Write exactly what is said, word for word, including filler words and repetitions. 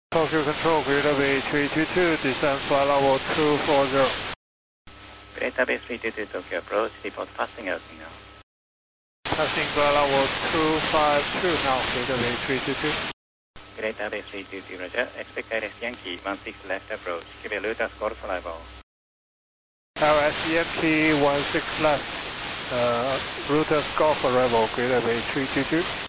Tokyo Control, Greater Bay three two two, descend flight level two four zero. Greater Bay three two two, Tokyo approach, report passing everything now. Passing flight level two five two now, Greater Bay three two two. Greater Bay three two two, roger. Expect I R S Yankee one six left approach. Give a route as code for level. I R S Yankee one six left, uh, route as Golf arrival, Greater Bay three two two.